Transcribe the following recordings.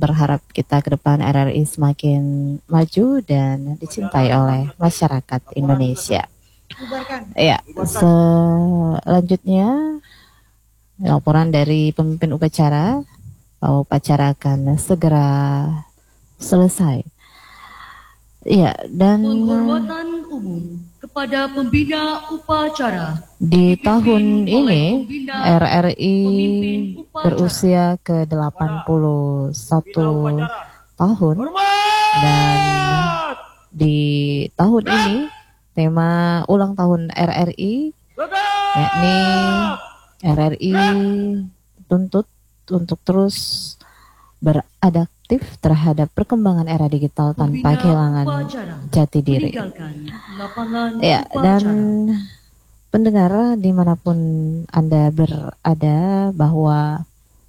berharap kita ke depan RRI semakin maju dan dicintai oleh masyarakat Indonesia. Ya, selanjutnya laporan dari pemimpin upacara bahwa upacara akan segera selesai. Ya, dan penghormatan umum kepada pembina upacara. Di tahun ini RRI berusia ke-81 tahun dan di tahun ini tema ulang tahun RRI yakni RRI tuntut untuk terus beradaptif terhadap perkembangan era digital tanpa kehilangan jati diri. Ya, dan pendengar dimanapun Anda berada bahwa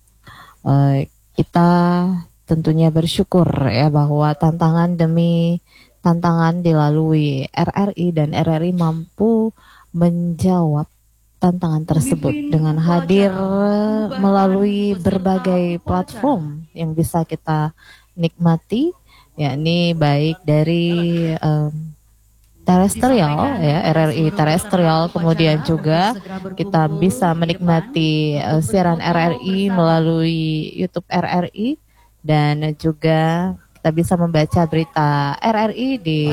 kita tentunya bersyukur ya bahwa tantangan demi tantangan dilalui RRI dan RRI mampu menjawab tantangan tersebut dengan hadir melalui berbagai platform yang bisa kita nikmati, yakni baik dari terestrial ya RRI terestrial, kemudian juga kita bisa menikmati siaran RRI melalui YouTube RRI dan juga kita bisa membaca berita RRI di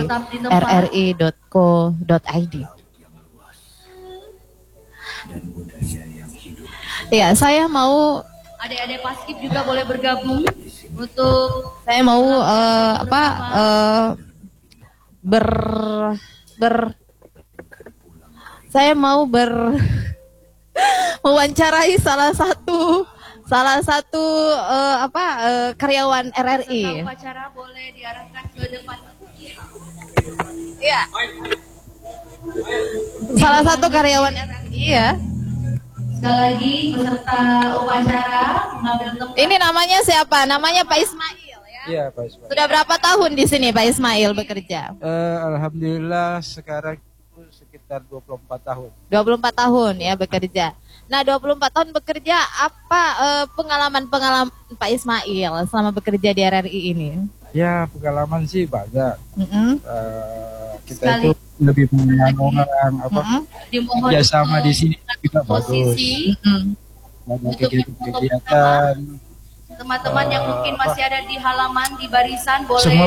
rri.co.id. Ya, saya mau adik-adik Paskib juga boleh bergabung untuk saya mau saya mau mewawancarai salah satu karyawan RRI. Upacara boleh diarahkan ke depan. Iya. Salah satu karyawan RRI ya. Sekali lagi peserta upacara mengambil tempat. Ini namanya siapa? Namanya Pak Ismail ya. Iya, Pak Ismail. Sudah berapa tahun di sini Pak Ismail bekerja? Alhamdulillah sekarang sekitar 24 tahun. 24 tahun ya bekerja. Nah, 24 tahun bekerja, apa pengalaman-pengalaman Pak Ismail selama bekerja di RRI ini? Ya, pengalaman sih banyak. Kita Sekali. itu lebih mengenal orang kerjasama di sini juga bagus. Banyak kegiatan-kegiatan. Teman-teman yang mungkin masih ada di halaman di barisan boleh Semua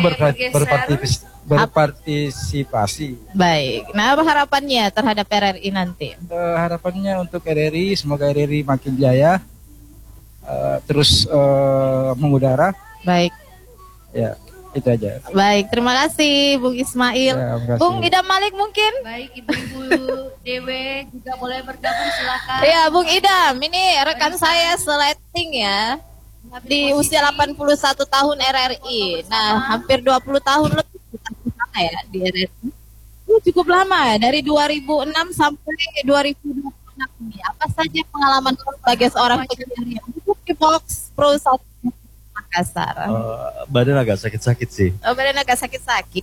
berpartisipasi. Baik. Nah, apa harapannya terhadap RRI nanti? Harapannya untuk RRI, semoga RRI makin jaya, terus mengudara. Baik. Ya, itu aja. Baik, terima kasih Bung Ismail. Ya, terima kasih. Bung Idam Malik mungkin? Baik, Ibu-ibu Dewe juga boleh bergabung, silakan. Ya, Bung Idam, ini rekan saya seleting ya. Di usia 81 tahun RRI. Nah, hampir 20 tahun lebih kita bersama ya di RRI. Cukup lama ya, dari 2006 sampai 2026 ini. Apa saja pengalaman sebagai seorang penyiar yang cukup di Box Pro 1 Makassar? Badan agak sakit-sakit sih. Badan agak sakit-sakit.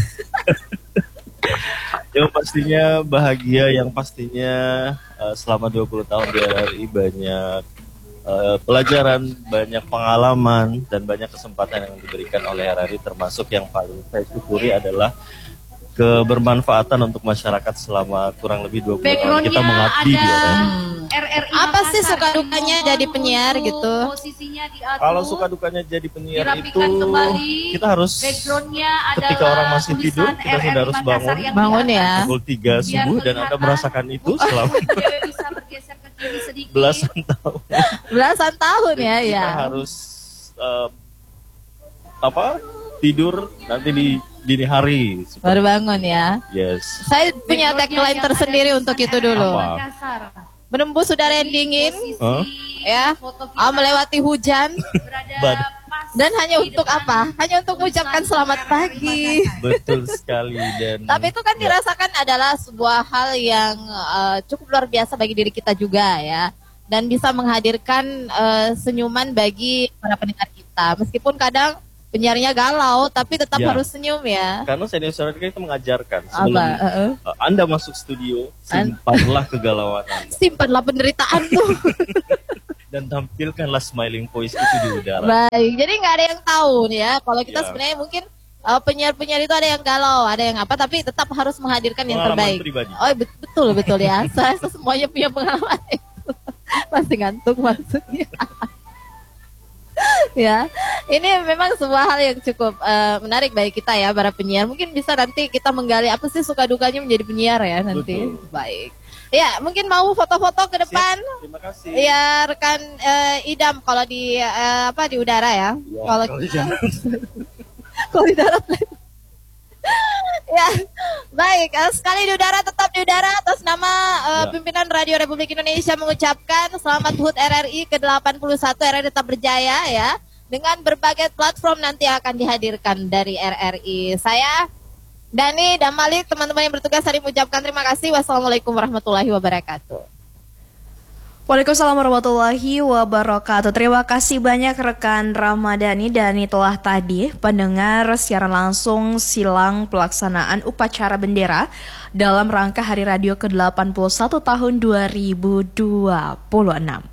Yang pastinya bahagia, yang pastinya selama 20 tahun di RRI banyak pelajaran, banyak pengalaman, dan banyak kesempatan yang diberikan oleh RRI, termasuk yang paling saya syukuri adalah kebermanfaatan untuk masyarakat selama kurang lebih 20 tahun kita mengabdi di RRI. Apa sih suka dukanya jadi penyiar gitu? Kalau suka dukanya jadi penyiar itu kembali, kita harus ketika orang masih tidur kita sudah harus bangun ya pukul 3 subuh dan Anda merasakan itu selama belasan tahun ya. Kita harus tidur nanti di dini hari baru bangun ya. Yes. Saya punya tagline tersendiri untuk itu dulu. Menembus udara yang dingin, ya, melewati hujan, dan hanya untuk apa? Hanya untuk mengucapkan selamat pagi. Betul sekali. Dan tapi itu kan dirasakan adalah sebuah hal yang cukup luar biasa bagi diri kita juga ya, dan bisa menghadirkan senyuman bagi para pendengar kita. Meskipun kadang penyiarnya galau, tapi tetap harus senyum ya. Karena senior kita mengajarkan sebelum Anda masuk studio, simpanlah kegalauan Anda. Simpanlah penderitaan tuh. dan tampilkanlah smiling voice itu di udara. Baik, jadi nggak ada yang tahu nih ya. Kalau kita Ya. sebenarnya mungkin penyiar-penyiar itu ada yang galau, ada yang apa, tapi tetap harus menghadirkan yang Pengalaman terbaik. pribadi. Oh betul betul ya. Saya semuanya punya pengalaman itu. Masih ngantuk maksudnya. Ya, ini memang sebuah hal yang cukup menarik bagi kita ya para penyiar. Mungkin bisa nanti kita menggali apa sih suka dukanya menjadi penyiar ya nanti. Betul. Baik. Ya, mungkin mau foto-foto ke depan. Siap, terima kasih. Ya rekan Idam kalau di apa di udara ya. Kalau kalau di darat. Ya, baik. Sekali di udara tetap di udara atas nama pimpinan Radio Republik Indonesia mengucapkan selamat HUT RRI ke-81 RRI tetap berjaya ya. Dengan berbagai platform nanti akan dihadirkan dari RRI. Saya Dani dan Malik, teman-teman yang bertugas hari mengucapkan terima kasih. Wassalamualaikum warahmatullahi wabarakatuh. Waalaikumsalam warahmatullahi wabarakatuh. Terima kasih banyak rekan Ramadhani dan itulah tadi pendengar siaran langsung silang pelaksanaan upacara bendera dalam rangka Hari Radio ke-81 tahun 2026.